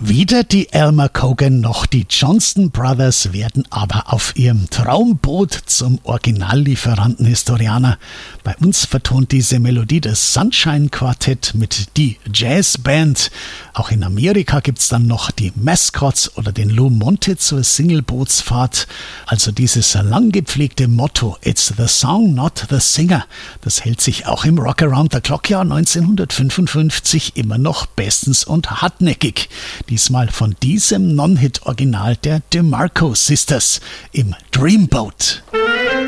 Weder die Elmer Cogan noch die Johnston Brothers werden aber auf ihrem Traumboot zum Originallieferanten Historianer. Bei uns vertont diese Melodie das Sunshine Quartett mit die Jazzband. Auch in Amerika gibt's dann noch die Mascots oder den Lou Monte zur Singlebootsfahrt. Also dieses lang gepflegte Motto It's the song, not the singer. Das hält sich auch im Rock Around the Clock Jahr 1955 immer noch bestens und hartnäckig. Diesmal von diesem Non-Hit-Original der DeMarco Sisters im Dreamboat.